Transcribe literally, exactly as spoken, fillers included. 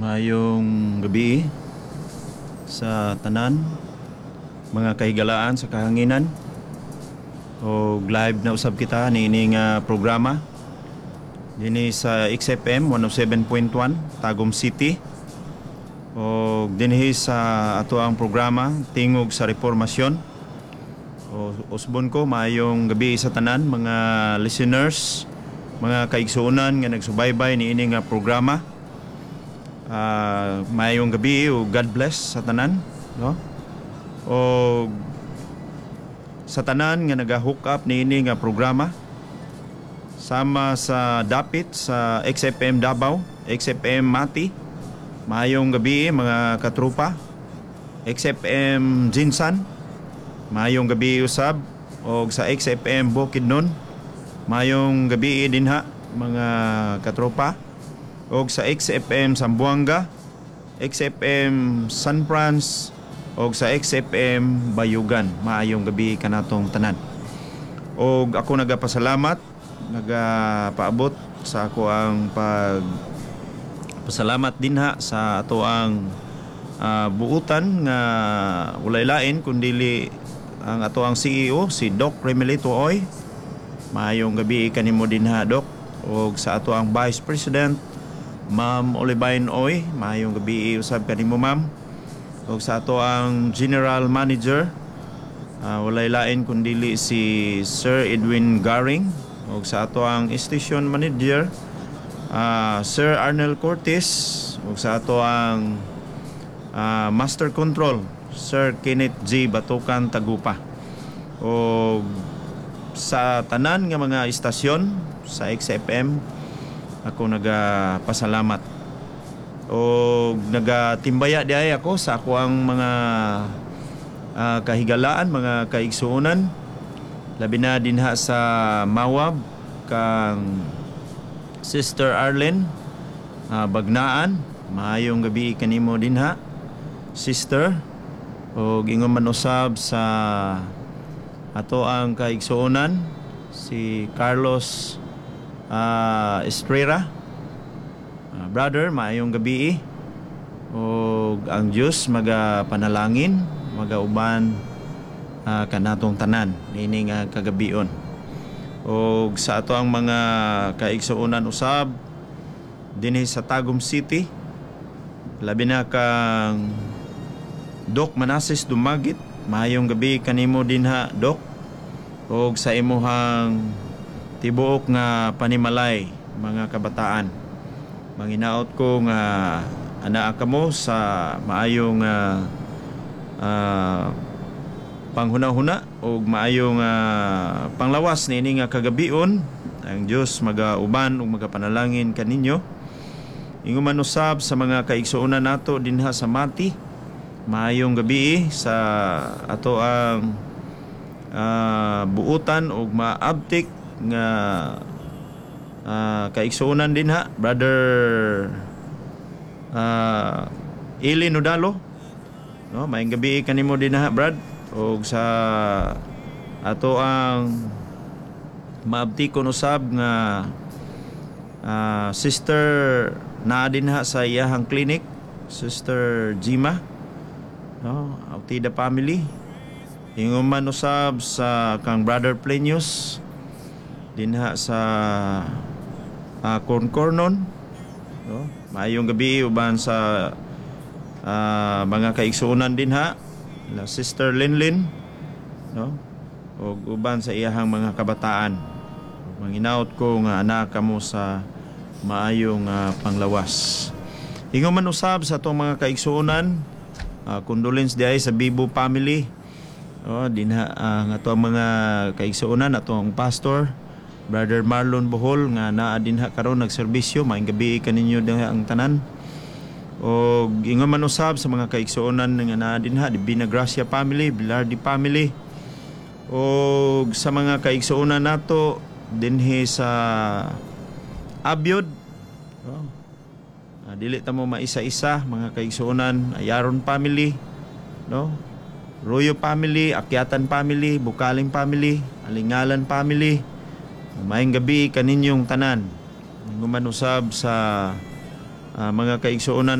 Mayong gabi sa tanan, mga kahigalaan sa kahanginan. O live na usab kita niining uh, programa dinhi sa X F M one oh seven point one Tagum City. O dinhi sa ato ang programa Tingog sa Reformasyon. O usbon ko mayong gabi sa tanan mga listeners, mga kaigsuonan nga nagsubaybay niining uh, programa. Uh, mayong gabi o God bless sa tanan, no? O sa tanan nga naga-hook up niini nga programa sama sa dapit sa X F M Davao, X F M Mati. Mayong gabi mga katrupa. X F M Jinsan. Mayong gabi usab og sa X F M Bukidnon. Mayong gabi dinha mga katropa. Og sa X F M Zamboanga, X F M San Franz, og sa X F M Bayugan. Maayong gabi kanatong tanan. Og ako nagapasalamat, nagapaabot sa ako ang pag pasalamat dinha sa ato ang uh, buutan nga walay lain kundili ang ato ang C E O si Doc Remelito Oy. Maayong gabi kanimo dinha, Doc. Og sa ato ang Vice President Ma'am Olivine Oy, maayong gabi usab kanimo, ma'am. Og sa ato ang General Manager, uh, walay lain kundili si Sir Edwin Garing. Og sa ato ang Station Manager, uh, Sir Arnel Cortez. Og sa ato ang uh, Master Control, Sir Kenneth G. Batukan Tagupa. Og sa tanan nga mga istasyon sa X F M, ako nagapasalamat o nagatimbaya diay ako sa ako ang mga uh, kahigalaan, mga kaigsuonan, labi na dinha sa Mawab kang Sister Arlen uh, Bagnaan. Maayong gabi kanimo dinha, Sister. O gingon man usab sa ato ang kaigsuonan si Carlos Uh, Estrera, uh, brother, maayong gabi. O ang Diyos magapanalangin, magauban uh, kanatong tanan nining uh, kagabion. O sa ato ang mga kaigsuonan usab dinhi sa Tagum City, labi na kang Doc Manasseh Dumagit. Maayong gabi kanimo dinha, Doc. O sa imuhang tibuok nga panimalay, mga kabataan. Manginaot ko nga anaa kamo sa maayong uh, uh, panghuna-huna o maayong uh, panglawas niini nga kagabion. Ang Dios magauban ug magapanalangin kaninyo. Ingon man usab sa mga kaigsuonan nato dinha sa Mati. Maayong gabi sa ato ang uh, buutan ug maabtik nga uh, kaigsuonan din ha, brother uh, Eli Nodalo, no, maayong gabi kanimo din ha, brad. Og sa ato ang maabtikon usab nga uh, sister na din ha sa iyahang clinic, Sister Jima, no, Autida family. Ingon man usab sa kang brother Plenius dinha sa uh, Corncornon, no? Maayong gabi uban sa uh, mga kaigsuonan dinha la Sister Linlin, no? O uban sa iyahang mga kabataan. Manginaot ko nga anak kamo sa maayong uh, panglawas. Ingon man usab sa atong mga kaigsuonan, uh, condolence diay sa Bibo family. Oh, dinha ang uh, ato mga kaigsuonan, atong pastor Brother Marlon Bohol nga naa dinha karon nagserbisyo. Maayong gabi kaninyo dinha ang tanan. O ingon man usab sa mga kaigsuonan nga naa dinha, di Binagracia family, Bilardi family. O sa mga kaigsuonan nato dinhi sa Abyod. Oh. Ah, dili ta mo maisa-isa mga kaigsuonan, Ayaron family, no? Royo family, Akyatan family, Bukaling family, Alingalan family. Maayong gabi kaninyong tanan. Gumanusab sa uh, mga kaigsuonan